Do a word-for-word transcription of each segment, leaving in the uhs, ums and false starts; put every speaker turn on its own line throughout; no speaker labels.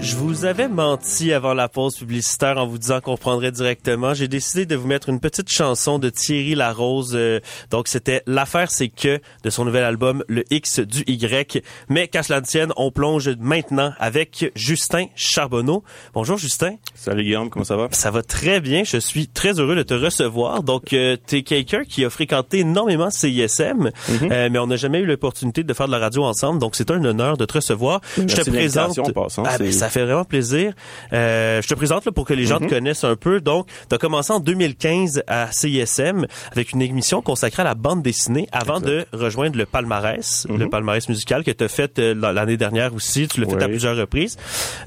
Je vous avais menti avant la pause publicitaire en vous disant qu'on reprendrait directement. J'ai décidé de vous mettre une petite chanson de Thierry Larose. Euh, donc, c'était « L'affaire, c'est que » de son nouvel album « Le X du Y ». Mais qu'à cela ne tienne, on plonge maintenant avec Justin Charbonneau. Bonjour, Justin.
Salut, Guillaume. Comment ça va?
Ça va très bien. Je suis très heureux de te recevoir. Donc, euh, t'es quelqu'un qui a fréquenté énormément C I S M, mm-hmm. euh, mais on n'a jamais eu l'opportunité de faire de la radio ensemble. Donc, c'est un honneur de te recevoir.
Merci.
Je te présente...
En passant,
ah, ben, ça fait vraiment plaisir. Euh, je te présente là, pour que les gens mm-hmm. te connaissent un peu. Donc, tu as commencé en deux mille quinze à C I S M avec une émission consacrée à la bande dessinée avant exact. de rejoindre le palmarès, mm-hmm. le palmarès musical que tu as fait euh, l'année dernière aussi. Tu l'as oui. fait à plusieurs reprises.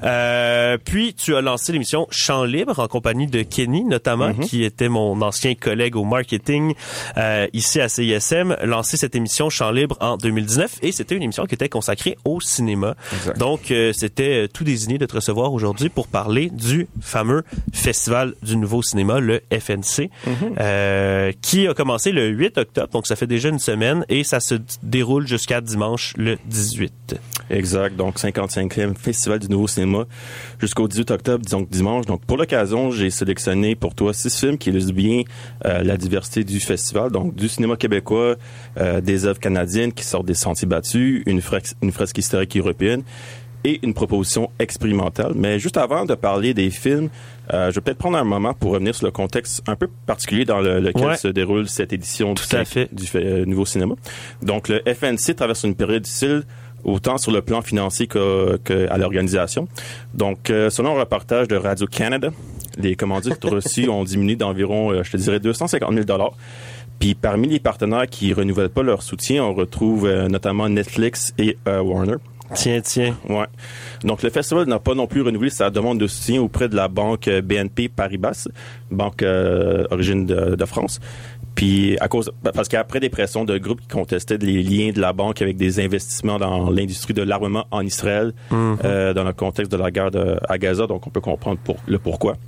Euh, puis, tu as lancé l'émission Chant Libre en compagnie de Kenny, notamment, mm-hmm. qui était mon ancien collègue au marketing euh, ici à C I S M. Lancé cette émission Chant Libre en deux mille dix-neuf et c'était une émission qui était consacrée au cinéma. Exact. Donc, euh, c'était tout désigné de te recevoir aujourd'hui pour parler du fameux Festival du Nouveau Cinéma, le F N C, mm-hmm. euh, qui a commencé le huit octobre, donc ça fait déjà une semaine, et ça se déroule jusqu'à dimanche le dix-huit.
Exact, donc cinquante-cinquième Festival du Nouveau Cinéma jusqu'au dix-huit octobre, disons dimanche. Donc pour l'occasion, j'ai sélectionné pour toi six films qui illustrent bien euh, la diversité du festival, donc du cinéma québécois, euh, des œuvres canadiennes qui sortent des sentiers battus, une, fresque, une fresque historique européenne, et une proposition expérimentale. Mais juste avant de parler des films, euh, je vais peut-être prendre un moment pour revenir sur le contexte un peu particulier dans le, lequel ouais. se déroule cette édition
Tout du, à fait.
du euh, Nouveau Cinéma. Donc, le F N C traverse une période difficile autant sur le plan financier qu'à l'organisation. Donc, euh, selon un reportage de Radio-Canada, les commandites reçues ont diminué d'environ, euh, je te dirais, deux cent cinquante mille dollars. Puis parmi les partenaires qui renouvellent pas leur soutien, on retrouve euh, notamment Netflix et euh, Warner.
Tiens, tiens.
Ouais. Donc, le festival n'a pas non plus renouvelé sa demande de soutien auprès de la banque B N P Paribas, banque euh, origine de, de France. Puis, à cause, parce qu'après des pressions de groupes qui contestaient les liens de la banque avec des investissements dans l'industrie de l'armement en Israël, mm-hmm. euh, dans le contexte de la guerre de, à Gaza, donc on peut comprendre pour, le pourquoi.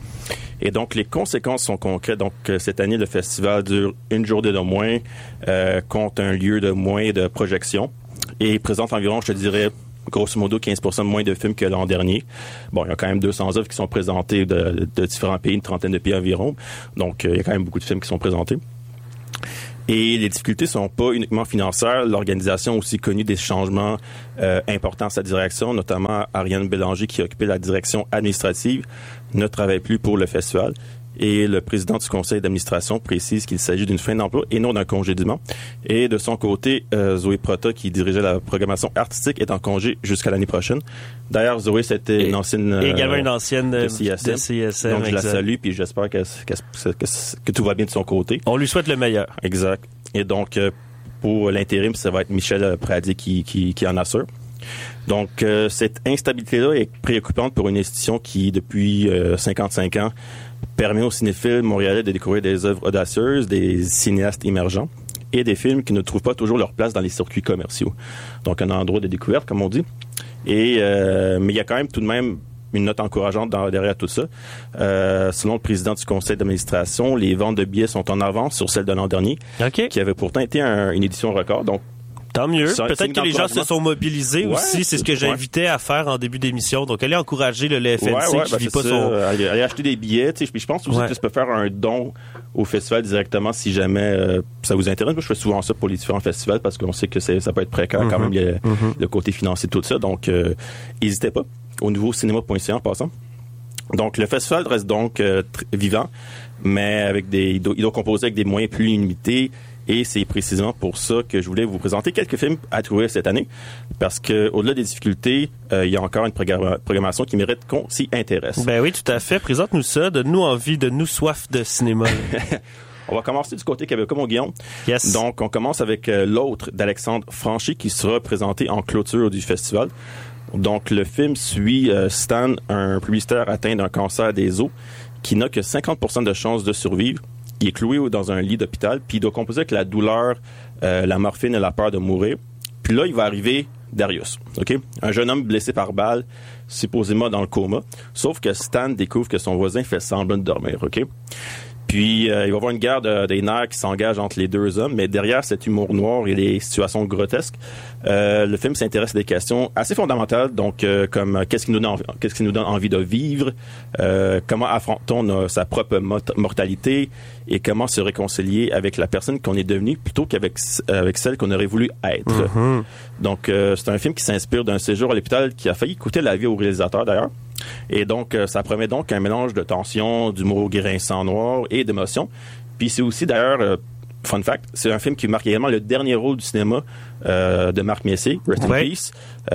Et donc, les conséquences sont concrètes. Donc, cette année, le festival dure une journée de moins, euh, compte un lieu de moins de projection et présente environ, je te dirais, grosso modo, quinze pour cent moins de films que l'an dernier. Bon, il y a quand même deux cents œuvres qui sont présentées de, de différents pays, une trentaine de pays environ. Donc, euh, il y a quand même beaucoup de films qui sont présentés. Et les difficultés sont pas uniquement financières. L'organisation a aussi connu des changements euh, importants à sa direction, notamment Ariane Bélanger, qui occupait la direction administrative, ne travaille plus pour le festival. Et le président du conseil d'administration précise qu'il s'agit d'une fin d'emploi et non d'un congédiement. Et de son côté, euh, Zoé Prota, qui dirigeait la programmation artistique, est en congé jusqu'à l'année prochaine. D'ailleurs, Zoé, c'était et, une ancienne...
Euh, également une ancienne de C I S M. De C I S M
Donc, je
exact.
la salue, puis j'espère que, que, que, que tout va bien de son côté.
On lui souhaite le meilleur.
Exact. Et donc, euh, pour l'intérim, ça va être Michel Pradier qui, qui, qui en assure. Donc, euh, cette instabilité-là est préoccupante pour une institution qui, depuis euh, cinquante-cinq ans, permet aux cinéphiles montréalais de découvrir des œuvres audacieuses, des cinéastes émergents et des films qui ne trouvent pas toujours leur place dans les circuits commerciaux. Donc, un endroit de découverte, comme on dit. Et euh, mais il y a quand même tout de même une note encourageante dans, derrière tout ça. Euh, selon le président du conseil d'administration, les ventes de billets sont en avance sur celles de l'an dernier, okay. qui avait pourtant été un, une édition record. Donc,
tant mieux. Peut-être que les gens se sont mobilisés ouais, aussi. C'est ce que j'invitais ouais. à faire en début d'émission. Donc, allez encourager le, le F N C ouais, ouais, qui ben vit pas ça. son...
Allez, allez acheter des billets. Je, je pense aussi ouais. que tu peux faire un don au festival directement si jamais euh, ça vous intéresse. Moi, je fais souvent ça pour les différents festivals parce qu'on sait que c'est, ça peut être précaire mm-hmm. quand même. Il y a mm-hmm. le côté financier de tout ça. Donc, euh, n'hésitez pas. Au nouveau cinéma point c a en passant. Donc, le festival reste donc euh, tr- vivant, mais avec des, il doit, il doit composer avec des moyens plus limités. Et c'est précisément pour ça que je voulais vous présenter quelques films à trouver cette année. Parce que au-delà des difficultés, euh, il y a encore une programma- programmation qui mérite qu'on s'y intéresse.
Ben oui, tout à fait. Présente-nous ça. Donne-nous envie, donne-nous soif de cinéma.
On va commencer du côté québécois, mon Guillaume.
Yes.
Donc, on commence avec euh, L'Autre d'Alexandre Franchi qui sera présenté en clôture du festival. Donc, le film suit euh, Stan, un publicitaire atteint d'un cancer des os qui n'a que cinquante pour cent de chances de survivre. Il est cloué dans un lit d'hôpital, puis il doit composer avec la douleur, euh, la morphine et la peur de mourir. Puis là, il va arriver Darius, ok, un jeune homme blessé par balle, supposément dans le coma. Sauf que Stan découvre que son voisin fait semblant de dormir, ok. Puis Puis, euh, il va y avoir une guerre de, des nerfs qui s'engage entre les deux hommes, mais derrière cet humour noir et les situations grotesques, euh, le film s'intéresse à des questions assez fondamentales, donc euh, comme euh, qu'est-ce qui nous donne, qu'est-ce qui nous donne envie de vivre, euh, comment affronte-t-on nos, sa propre mot- mortalité et comment se réconcilier avec la personne qu'on est devenu plutôt qu'avec avec celle qu'on aurait voulu être. Mm-hmm. Donc, euh, c'est un film qui s'inspire d'un séjour à l'hôpital qui a failli coûter la vie au réalisateur d'ailleurs. Et donc, euh, ça promet donc un mélange de tension, d'humour grinçant noir et d'émotion. Puis c'est aussi d'ailleurs, euh, fun fact, c'est un film qui marque également le dernier rôle du cinéma euh, de Marc Messier, Rest ouais. in Peace.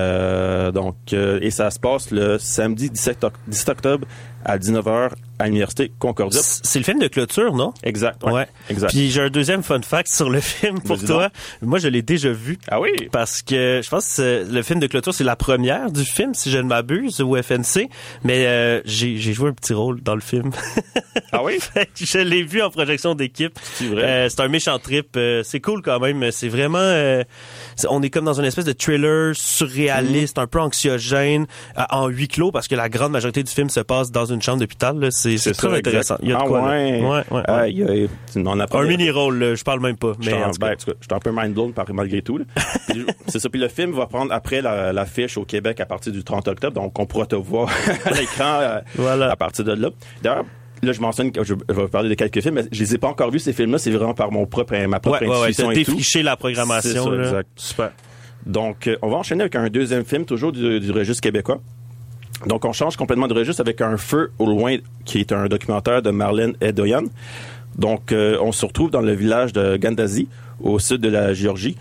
Euh, donc, euh, et ça se passe le samedi dix-sept octobre à dix-neuf heures à l'Université Concordia.
C'est le film de clôture, non?
Exact. Ouais.
ouais.
Exact.
Puis j'ai un deuxième fun fact sur le film pour toi. Donc. Moi, je l'ai déjà vu.
Ah oui?
Parce que je pense que le film de clôture, c'est la première du film, si je ne m'abuse, au F N C. Mais euh, j'ai, j'ai joué un petit rôle dans le film.
Ah oui?
Je l'ai vu en projection d'équipe.
C'est vrai?
Euh, c'est un méchant trip. Euh, c'est cool quand même. C'est vraiment... Euh, c'est, on est comme dans une espèce de thriller surréaliste, mmh. un peu anxiogène, euh, en huis clos, parce que la grande majorité du film se passe dans une chambre d'hôpital. Là. C'est, c'est, c'est très intéressant. Il y a de
ah
quoi,
ouais.
ouais, ouais,
ah,
ouais.
Il y a, on
un mini-rôle, je parle même pas. Mais en,
en ben, je suis un peu mind-blown par malgré tout. Puis, c'est ça. Puis le film va prendre après la, l'affiche au Québec à partir du trente octobre. Donc, on pourra te voir à l'écran euh, voilà. à partir de là. D'ailleurs, là, je mentionne que je, je vais parler de quelques films, mais je les ai pas encore vus, ces films-là. C'est vraiment par mon propre, ma propre
ouais,
intuition
ouais,
ouais, et tout.
Défriché la programmation.
C'est ça,
là.
exact.
Super.
Donc, euh, on va enchaîner avec un deuxième film, toujours du, du registre québécois. Donc, on change complètement de registre avec Un feu au loin, qui est un documentaire de Marlène Edoyan. Donc, euh, on se retrouve dans le village de Gandazi, au sud de la Géorgie,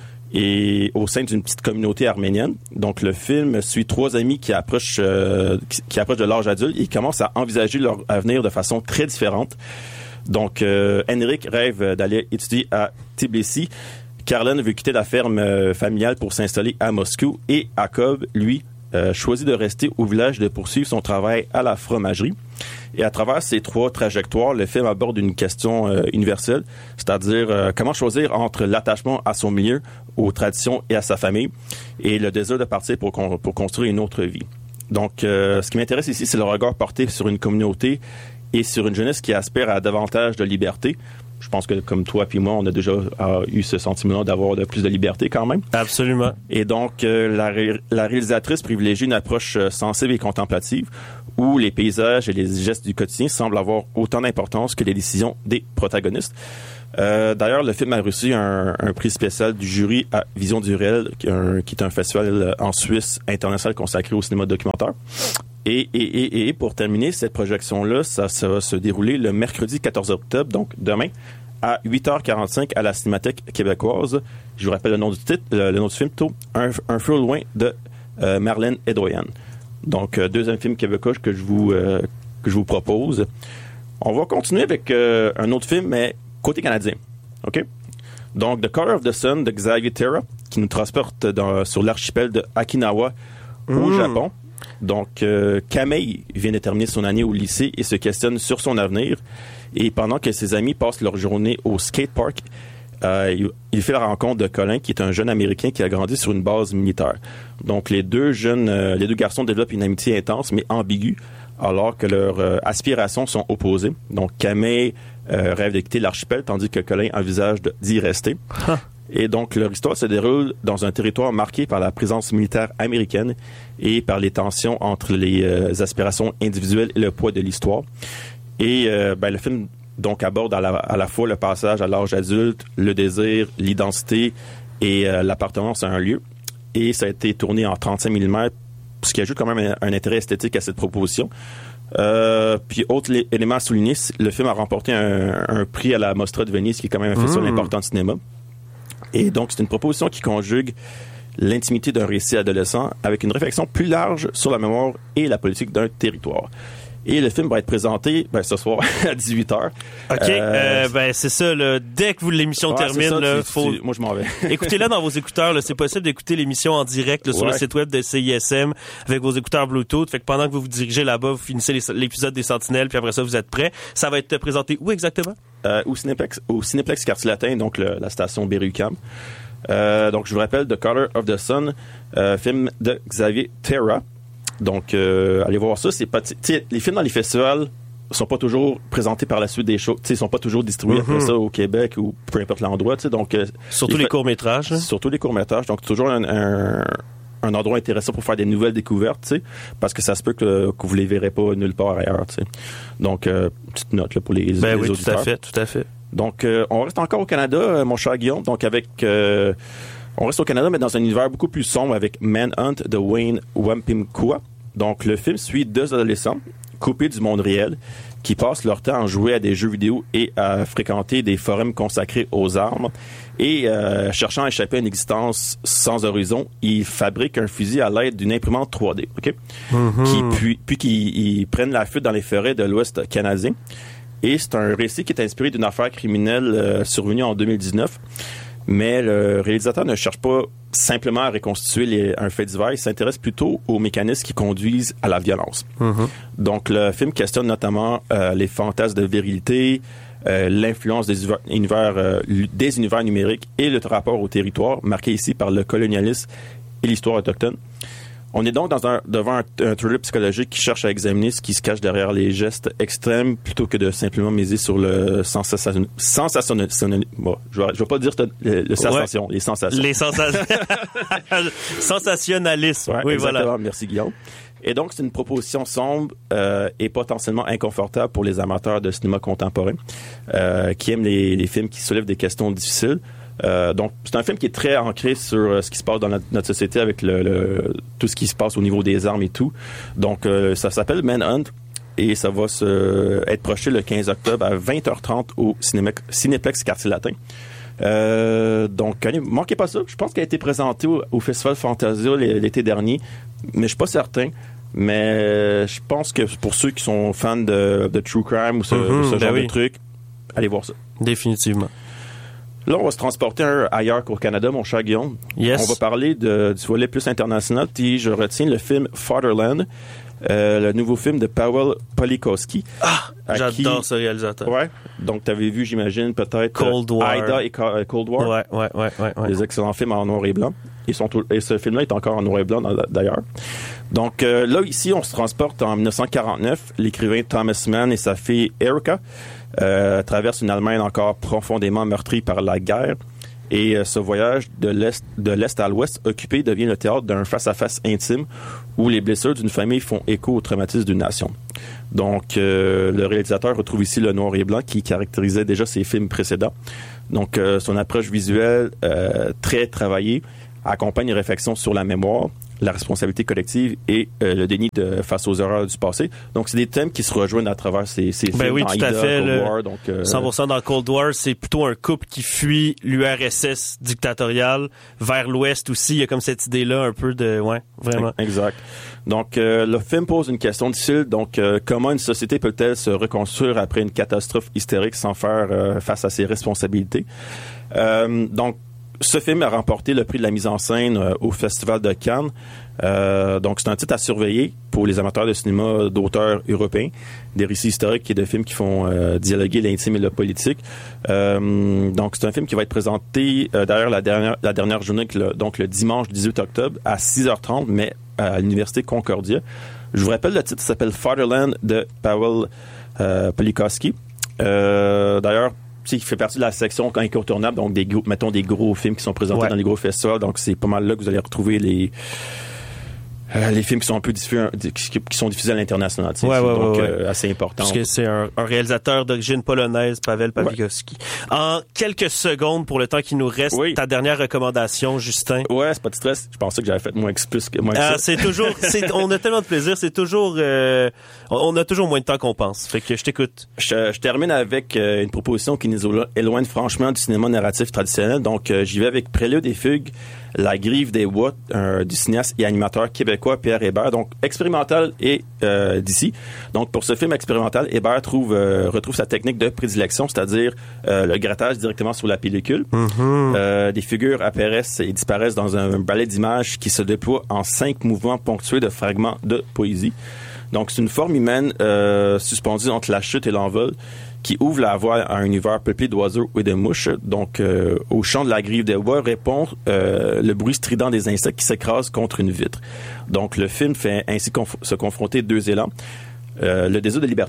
et au sein d'une petite communauté arménienne. Donc, le film suit trois amis qui approchent, euh, qui, qui approchent de l'âge adulte et commencent à envisager leur avenir de façon très différente. Donc, euh, Henrik rêve d'aller étudier à Tbilissi. Karlen veut quitter la ferme euh, familiale pour s'installer à Moscou. Et Jakob, lui, Euh, choisit de rester au village et de poursuivre son travail à la fromagerie. Et à travers ces trois trajectoires, le film aborde une question euh, universelle, c'est-à-dire euh, comment choisir entre l'attachement à son milieu, aux traditions et à sa famille, et le désir de partir pour, con- pour construire une autre vie. Donc, euh, ce qui m'intéresse ici, c'est le regard porté sur une communauté et sur une jeunesse qui aspire à davantage de liberté. Je pense que comme toi puis moi, on a déjà euh, eu ce sentiment d'avoir de plus de liberté quand même.
Absolument.
Et donc, euh, la, ré- la réalisatrice privilégie une approche euh, sensible et contemplative où les paysages et les gestes du quotidien semblent avoir autant d'importance que les décisions des protagonistes. Euh, d'ailleurs, le film a reçu un, un prix spécial du jury à Vision du réel, qui est un, qui est un festival en Suisse international consacré au cinéma documentaire. Et, et, et, et pour terminer, cette projection-là, ça, ça va se dérouler le mercredi quatorze octobre, donc demain, à huit heures quarante-cinq à la Cinémathèque québécoise. Je vous rappelle le nom du titre, le, le nom du film, plutôt, Un, un feu au loin de euh, Marlène Edoyan. Donc, euh, deuxième film québécois que je vous, euh, que je vous propose. On va continuer avec euh, un autre film, mais côté canadien. OK? Donc, The Color of the Sun de Xavier Terra, qui nous transporte dans, sur l'archipel de Okinawa mmh. au Japon. Donc, euh, Kamei vient de terminer son année au lycée et se questionne sur son avenir. Et pendant que ses amis passent leur journée au skatepark, euh, il, il fait la rencontre de Colin, qui est un jeune Américain qui a grandi sur une base militaire. Donc, les deux jeunes, euh, les deux garçons développent une amitié intense, mais ambiguë, alors que leurs euh, aspirations sont opposées. Donc, Kamei euh, rêve de quitter l'archipel, tandis que Colin envisage de, d'y rester. Huh. Et donc, leur histoire se déroule dans un territoire marqué par la présence militaire américaine et par les tensions entre les euh, aspirations individuelles et le poids de l'histoire. Et euh, ben, le film donc aborde à la, à la fois le passage à l'âge adulte, le désir, l'identité et euh, l'appartenance à un lieu. Et ça a été tourné en trente-cinq millimètres, ce qui ajoute quand même un, un intérêt esthétique à cette proposition. Euh, puis, autre élément à souligner, le film a remporté un, un prix à la Mostra de Venise, qui est quand même un festival mmh. important de cinéma. Et donc, c'est une proposition qui conjugue l'intimité d'un récit adolescent avec une réflexion plus large sur la mémoire et la politique d'un territoire. Et le film va être présenté ben, ce soir à dix-huit heures.
OK. Euh, euh, ben, c'est ça. Là, dès que vous, l'émission ouais, termine, ça, là,
tu,
faut...
tu, moi, je m'en vais.
Écoutez-la dans vos écouteurs. Là, c'est possible d'écouter l'émission en direct là, sur ouais. le site web de C I S M avec vos écouteurs Bluetooth. Fait que pendant que vous vous dirigez là-bas, vous finissez les, l'épisode des Sentinelles, puis après ça, vous êtes prêts. Ça va être présenté où exactement?
Euh, au Cinéplex, au Cinéplex Quartier-Latin, donc le, la station Berry-UQAM. Euh, donc, je vous rappelle, The Color of the Sun, euh, film de Xavier Terra. Donc, euh, allez voir ça. C'est pas, les films dans les festivals, sont pas toujours présentés par la suite des shows. Tu sais, ils sont pas toujours distribués mm-hmm. après ça au Québec ou peu importe l'endroit. Tu sais, donc euh,
surtout les, les courts-métrages. Hein?
Surtout les courts-métrages. Donc toujours un, un, un endroit intéressant pour faire des nouvelles découvertes, tu sais, parce que ça se peut que, que vous les verrez pas nulle part ailleurs. Tu sais. Donc euh, petite note là pour les,
ben
les
oui,
auditeurs.
tout à fait, tout à fait.
Donc euh, on reste encore au Canada, euh, mon cher Guillaume. Donc avec euh, on reste au Canada, mais dans un univers beaucoup plus sombre avec Manhunt de Wayne Wampimkua. Donc le film suit deux adolescents coupés du monde réel qui passent leur temps à jouer à des jeux vidéo et à fréquenter des forums consacrés aux armes. Et euh, cherchant à échapper à une existence sans horizon, ils fabriquent un fusil à l'aide d'une imprimante trois D, ok, mm-hmm. qui puis, puis qu'ils ils prennent la fuite dans les forêts de l'Ouest canadien. Et c'est un récit qui est inspiré d'une affaire criminelle euh, survenue en deux mille dix-neuf. Mais le réalisateur ne cherche pas simplement à reconstituer les, un fait divers, il s'intéresse plutôt aux mécanismes qui conduisent à la violence. Mm-hmm. Donc, le film questionne notamment euh, les fantasmes de virilité, euh, l'influence des univers, euh, des univers numériques et le rapport au territoire, marqué ici par le colonialisme et l'histoire autochtone. On est donc dans un, devant un, un thriller psychologique qui cherche à examiner ce qui se cache derrière les gestes extrêmes plutôt que de simplement miser sur le sensationnel. sensationnel bon, je ne vais pas dire le, le sensation, ouais. les sensations.
Les sensations. Sensationnalisme.
Ouais,
oui,
exactement.
voilà.
Merci, Guillaume. Et donc, c'est une proposition sombre euh, et potentiellement inconfortable pour les amateurs de cinéma contemporain euh, qui aiment les, les films qui soulèvent des questions difficiles. Euh, donc, c'est un film qui est très ancré sur euh, ce qui se passe dans notre, notre société avec le, le, tout ce qui se passe au niveau des armes et tout. Donc, euh, ça s'appelle Manhunt et ça va se, euh, être projeté le quinze octobre à vingt heures trente au Cinéma, Cinéplex Quartier Latin. Euh, donc, allez, manquez pas ça. Je pense qu'elle a été présentée au, au Festival Fantasia l'été dernier, mais je suis pas certain. Mais je pense que pour ceux qui sont fans de, de True Crime ou ce, mm-hmm, ce genre ben oui. de truc, allez voir ça.
Définitivement.
Là, on va se transporter un, ailleurs qu'au Canada, mon cher Guillaume.
Yes.
On va parler de, du volet plus international. Puis je retiens le film Fatherland, euh, le nouveau film de Paweł Polikowski.
Ah, j'adore qui, ce réalisateur.
Ouais. Donc, tu avais vu, j'imagine, peut-être
Cold War.
Ida et Cold War.
Ouais, ouais, ouais, ouais, ouais.
Des excellents films en noir et blanc. Ils sont tout, et ce film-là est encore en noir et blanc, d'ailleurs. Donc, euh, là, ici, on se transporte en dix-neuf cent quarante-neuf. L'écrivain Thomas Mann et sa fille Erica euh, traversent une Allemagne encore profondément meurtrie par la guerre. Et euh, ce voyage de l'est, de l'est à l'ouest occupé devient le théâtre d'un face-à-face intime où les blessures d'une famille font écho au traumatisme d'une nation. Donc, euh, le réalisateur retrouve ici le noir et blanc qui caractérisait déjà ses films précédents. Donc, euh, son approche visuelle euh, très travaillée accompagne une réflexion sur la mémoire, la responsabilité collective et euh, le déni de face aux erreurs du passé. Donc, c'est des thèmes qui se rejoignent à travers ces, ces
ben
films.
Oui, tout
Ida,
à fait.
Cold
Le
War, donc, euh,
cent pour cent dans Cold War, c'est plutôt un couple qui fuit l'U R S S dictatorial vers l'Ouest aussi. Il y a comme cette idée-là un peu de... Ouais, vraiment.
Exact. Donc, euh, le film pose une question difficile. Donc, euh, comment une société peut-elle se reconstruire après une catastrophe hystérique sans faire euh, face à ses responsabilités? Euh, donc, ce film a remporté le prix de la mise en scène euh, au Festival de Cannes. Euh, donc, c'est un titre à surveiller pour les amateurs de cinéma d'auteurs européens, des récits historiques et de films qui font euh, dialoguer l'intime et le politique. Euh, donc, c'est un film qui va être présenté euh, d'ailleurs la dernière, la dernière journée, le, donc le dimanche dix-huit octobre à six heures trente, mais à l'Université Concordia. Je vous rappelle, le titre s'appelle Fatherland de Paweł euh, Polikowski. Euh, d'ailleurs, il fait partie de la section incontournable, donc des gros, mettons des gros films qui sont présentés ouais. dans les gros festivals. Donc c'est pas mal là que vous allez retrouver les euh, les films qui sont un peu diffusés, qui, qui sont diffusés à l'international.
Ouais, ouais,
donc
ouais,
euh,
ouais.
assez important.
Parce que c'est un, un réalisateur d'origine polonaise, Paweł Polikowski. Ouais. En quelques secondes, pour le temps qui nous reste, oui. ta dernière recommandation, Justin.
Ouais, c'est pas de stress. Je pensais que j'avais fait moins que plus que moins que
ah,
ça.
C'est toujours, c'est, on a tellement de plaisir. C'est toujours, euh, on a toujours moins de temps qu'on pense. Fait que je t'écoute.
Je, je termine avec euh, une proposition qui nous éloigne franchement du cinéma narratif traditionnel. Donc, euh, j'y vais avec Prélude et Fugue, La Grive des Bois, euh, du cinéaste et animateur québécois Pierre Hébert. Donc, expérimental et euh, d'ici. Donc, pour ce film expérimental, Hébert trouve, euh, retrouve sa technique de prédilection, c'est-à-dire euh, le grattage directement sur la pellicule. Mm-hmm. Euh, des figures apparaissent et disparaissent dans un ballet d'images qui se déploie en cinq mouvements ponctués de fragments de poésie. Donc, c'est une forme humaine euh, suspendue entre la chute et l'envol qui ouvre la voie à un univers peuplé d'oiseaux et de mouches. Donc, euh, au chant de la grive des bois répond euh, le bruit strident des insectes qui s'écrasent contre une vitre. Donc, le film fait ainsi conf- se confronter deux élans, euh, le désir de liberté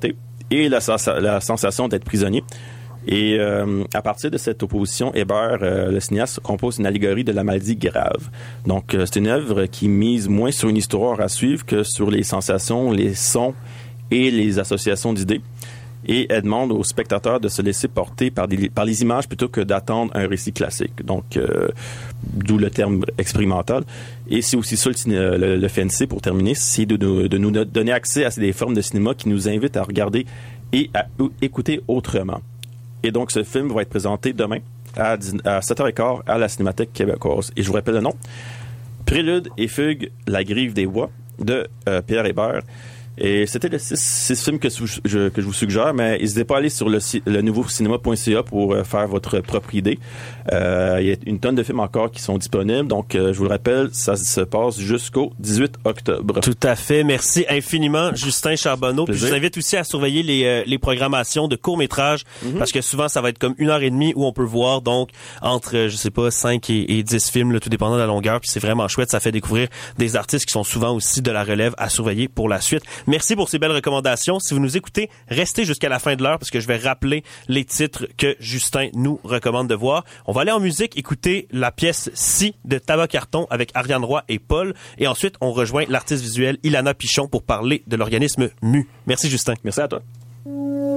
et la, la sensation d'être prisonnier. Et euh, à partir de cette opposition, Hébert, euh, le cinéaste, compose une allégorie de la maladie grave. Donc, euh, c'est une œuvre qui mise moins sur une histoire à suivre que sur les sensations, les sons et les associations d'idées. Et elle demande aux spectateurs de se laisser porter par, des, par les images plutôt que d'attendre un récit classique. Donc, euh, d'où le terme expérimental. Et c'est aussi ça le, le, le F N C, pour terminer, c'est de, de, de nous donner accès à des formes de cinéma qui nous invitent à regarder et à écouter autrement. Et donc, ce film va être présenté demain à, à sept heures quinze à la Cinémathèque québécoise. Et je vous rappelle le nom. Prélude et fugue, La Grive des Bois, de euh, Pierre Hébert. Et c'était le six, six films que je, que je vous suggère, mais n'hésitez pas à aller sur le, le nouveau cinéma point c a pour euh, faire votre propre idée. Euh, il y a une tonne de films encore qui sont disponibles, donc euh, je vous le rappelle, ça se passe jusqu'au dix-huit octobre.
Tout à fait. Merci infiniment, Justin Charbonneau. Puis je vous invite aussi à surveiller les, euh, les programmations de courts-métrages, mm-hmm. parce que souvent, ça va être comme une heure et demie où on peut voir donc entre, je sais pas, cinq et, et dix films, là, tout dépendant de la longueur. Puis c'est vraiment chouette. Ça fait découvrir des artistes qui sont souvent aussi de la relève à surveiller pour la suite. Merci pour ces belles recommandations. Si vous nous écoutez, restez jusqu'à la fin de l'heure parce que je vais rappeler les titres que Justin nous recommande de voir. On va aller en musique, écouter la pièce Si de Tabac Carton avec Ariane Roy et Paul. Et ensuite, on rejoint l'artiste visuel Ilana Pichon pour parler de l'organisme M U. Merci Justin.
Merci à toi.